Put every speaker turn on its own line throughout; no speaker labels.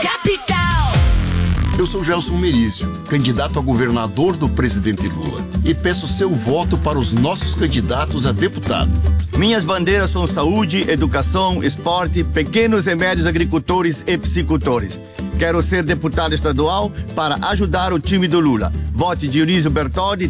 Capital!
Eu sou Gelson Merizio, candidato a governador do presidente Lula, e peço seu voto para os nossos candidatos a deputado.
Minhas bandeiras são saúde, educação, esporte, pequenos e médios agricultores e psicultores. Quero ser deputado estadual para ajudar o time do Lula. Vote Dionísio Bertoldi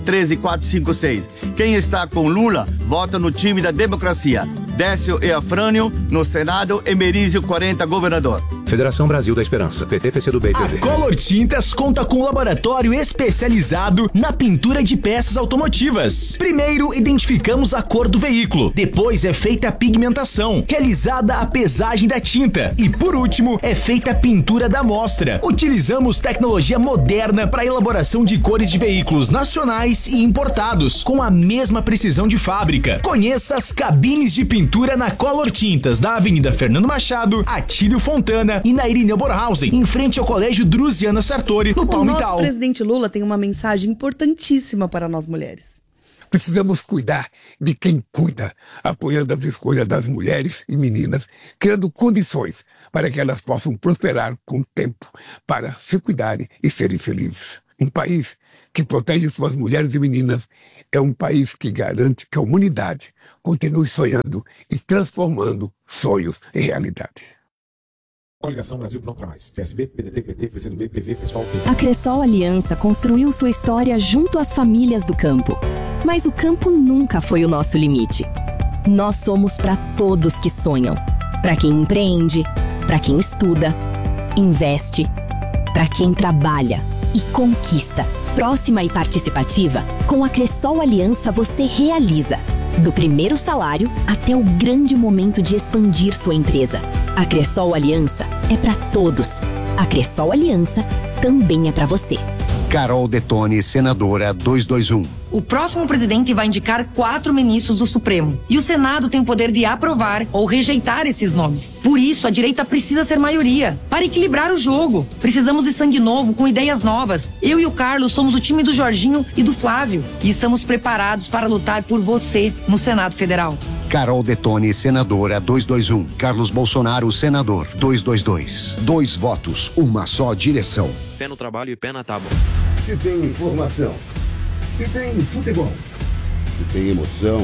13456. Quem está com Lula, vota no time da democracia. Décio e Afrânio no Senado e Merizio 40 governador.
Federação Brasil da Esperança, PT, PCdoB e PV.
A Color Tintas conta com um laboratório especializado na pintura de peças automotivas. Primeiro, identificamos a cor do veículo. Depois é feita a pigmentação, realizada a pesagem da tinta. E por último, é feita a pintura da amostra. Utilizamos tecnologia moderna para a elaboração de cores de veículos nacionais e importados, com a mesma precisão de fábrica. Conheça as cabines de pintura na Color Tintas, da Avenida Fernando Machado, Atílio Fontana e na Irineu Borhausen, em frente ao Colégio Drusiana Sartori, no Palmital.
O nosso presidente Lula tem uma mensagem importantíssima para nós mulheres.
Precisamos cuidar de quem cuida, apoiando as escolhas das mulheres e meninas, criando condições para que elas possam prosperar com o tempo, para se cuidarem e serem felizes. Um país que protege suas mulheres e meninas é um país que garante que a humanidade continue sonhando e transformando sonhos em realidade.
Coligação Brasil Pronto Mais. PSB, PDT, PT, PCdoB, PV, PSOL, PV.
A Cressol Aliança construiu sua história junto às famílias do campo. Mas o campo nunca foi o nosso limite. Nós somos para todos que sonham. Para quem empreende, para quem estuda, investe, para quem trabalha e conquista. Próxima e participativa, com a Cressol Aliança você realiza. Do primeiro salário até o grande momento de expandir sua empresa. A Cressol Aliança é para todos. A Cressol Aliança também é para você.
Carol Detone, senadora 221.
O próximo presidente vai indicar 4 ministros do Supremo. E o Senado tem o poder de aprovar ou rejeitar esses nomes. Por isso, a direita precisa ser maioria. Para equilibrar o jogo. Precisamos de sangue novo, com ideias novas. Eu e o Carlos somos o time do Jorginho e do Flávio. E estamos preparados para lutar por você no Senado Federal.
Carol Detone, senadora 221. Carlos Bolsonaro, senador 222. 2 votos, uma só direção.
Pé no trabalho e pé na tábua.
Se tem informação, se tem futebol, se tem emoção,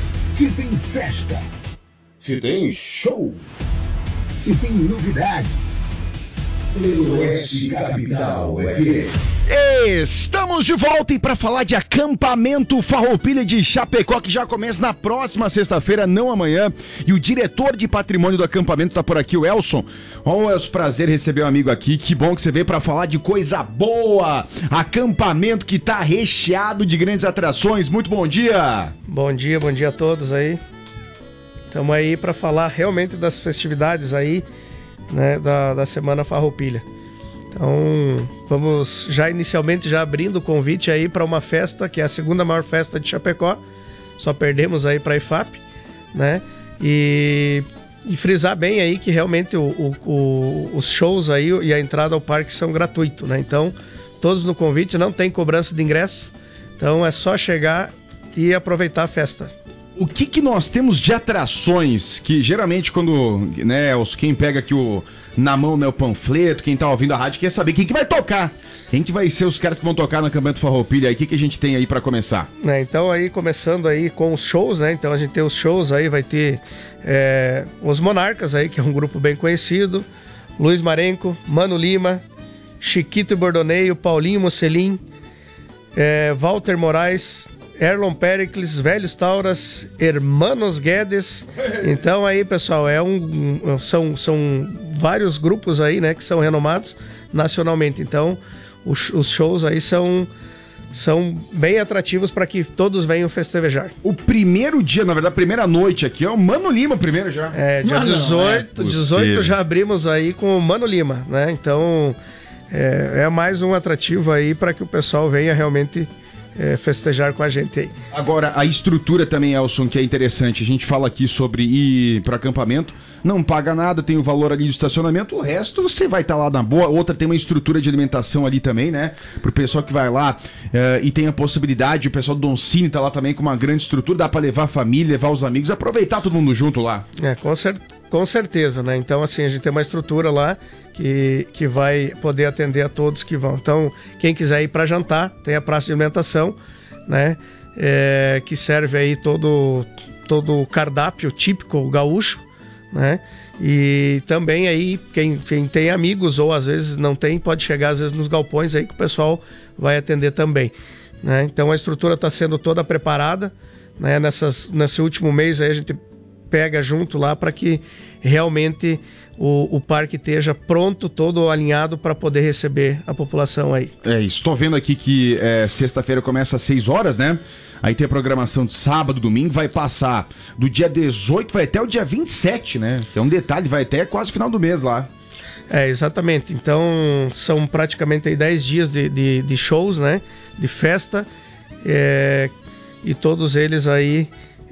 se tem festa, se tem show, se tem novidade, Oeste Capital FM.
Estamos de volta e para falar de acampamento Farroupilha de Chapecó, que já começa na próxima sexta-feira, não amanhã. E o diretor de patrimônio do acampamento tá por aqui, o Elson. Oh, é um prazer receber um amigo aqui. Que bom que você veio para falar de coisa boa. Acampamento que tá recheado de grandes atrações. Muito bom dia.
Bom dia a todos aí. Estamos aí para falar realmente das festividades aí, né, da Semana Farroupilha. Então, vamos já inicialmente abrindo o convite aí para uma festa, que é a segunda maior festa de Chapecó. Só perdemos aí para a IFAP, né? E frisar bem aí que realmente os shows aí e a entrada ao parque são gratuitos, né? Então, todos no convite, não tem cobrança de ingresso. Então, é só chegar e aproveitar a festa.
O que nós temos de atrações que geralmente quando, né, quem pega aqui na mão, né, o panfleto, quem tá ouvindo a rádio quer saber quem que vai tocar, quem que vai ser os caras que vão tocar no acampamento Farroupilha aí, o que a gente tem aí pra começar?
Então aí, começando aí com os shows, né, então a gente tem os shows aí, vai ter os Monarcas aí, que é um grupo bem conhecido, Luiz Marenco, Mano Lima, Chiquito Bordoneio, Paulinho Mocelin, Walter Moraes, Erlon Pericles, Velhos Tauras, Hermanos Guedes. Então aí, pessoal, são vários grupos aí, né, que são renomados nacionalmente. Então, os shows aí são bem atrativos para que todos venham festejar.
O primeiro dia, na verdade, a primeira noite aqui é o Mano Lima primeiro já.
Dia 18 já abrimos aí com o Mano Lima, né? Então, é mais um atrativo aí para que o pessoal venha realmente festejar com a gente aí.
Agora, a estrutura também, Elson, que é interessante. A gente fala aqui sobre ir para acampamento, não paga nada, tem o valor ali do estacionamento, o resto você vai estar lá na boa. Outra, tem uma estrutura de alimentação ali também, né? Pro pessoal que vai lá e tem a possibilidade, o pessoal do Don Cine tá lá também com uma grande estrutura, dá para levar a família, levar os amigos, aproveitar todo mundo junto lá.
Com certeza, né? Então, assim, a gente tem uma estrutura lá que vai poder atender a todos que vão. Então, quem quiser ir para jantar, tem a praça de alimentação, né? Que serve aí todo o cardápio típico gaúcho, né? E também aí, quem tem amigos ou às vezes não tem, pode chegar às vezes nos galpões aí que o pessoal vai atender também, né? Então, a estrutura está sendo toda preparada, né? Nesse último mês aí a gente pega junto lá para que realmente o parque esteja pronto, todo alinhado para poder receber a população aí.
É isso, tô vendo aqui que sexta-feira começa às 6 horas, né? Aí tem a programação de sábado, domingo, vai passar do dia 18, vai até o dia 27, né? Que é um detalhe, vai até quase final do mês lá.
Exatamente, então são praticamente aí 10 dias de shows, né? De festa, e todos eles aí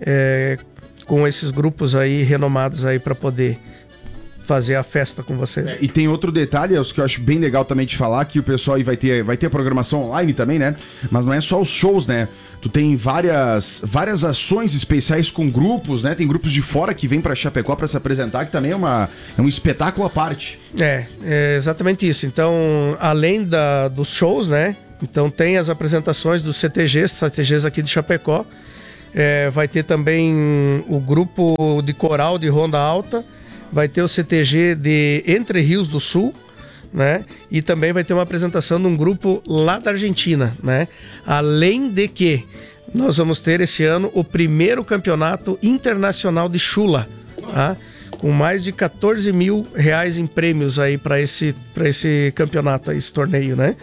com esses grupos aí renomados aí para poder fazer a festa com vocês.
E tem outro detalhe, que eu acho bem legal também de falar, que o pessoal aí vai ter a programação online também, né? Mas não é só os shows, né? Tu tem várias ações especiais com grupos, né? Tem grupos de fora que vêm para Chapecó para se apresentar, que também é um espetáculo à parte.
É exatamente isso. Então, além dos shows, né? Então tem as apresentações dos CTGs aqui de Chapecó. Vai ter também o grupo de coral de Ronda Alta, vai ter o CTG de Entre Rios do Sul, né? E também vai ter uma apresentação de um grupo lá da Argentina, né? Além de que nós vamos ter esse ano o primeiro campeonato internacional de chula, tá? Com mais de 14 mil reais em prêmios aí para esse campeonato, esse torneio, né?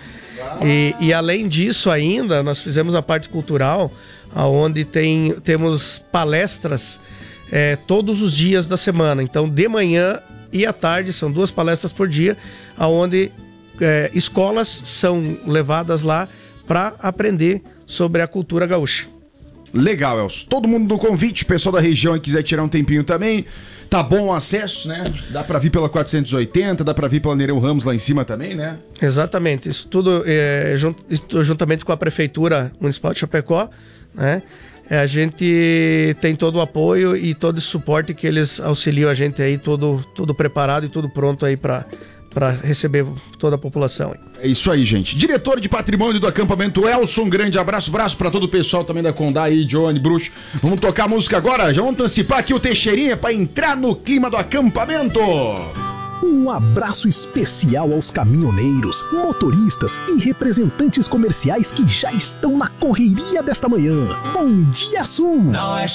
E além disso ainda, nós fizemos a parte cultural, onde temos palestras todos os dias da semana. Então, de manhã e à tarde, são 2 palestras por dia, onde escolas são levadas lá para aprender sobre a cultura gaúcha.
Legal, Elcio. Todo mundo no convite, pessoal da região que quiser tirar um tempinho também, tá bom o acesso, né? Dá para vir pela 480, dá para vir pela Nereu Ramos lá em cima também, né?
Exatamente, isso tudo juntamente com a Prefeitura Municipal de Chapecó, né? A gente tem todo o apoio e todo esse suporte que eles auxiliam a gente aí, tudo preparado e tudo pronto aí para receber toda a população.
É isso aí, gente. Diretor de Patrimônio do Acampamento Elcio, um grande abraço para todo o pessoal também da Condá aí, Johnny, Bruxo. Vamos tocar a música agora? Já vamos antecipar aqui o Teixeirinha para entrar no clima do acampamento.
Um abraço especial aos caminhoneiros, motoristas e representantes comerciais que já estão na correria desta manhã. Bom dia, Sul!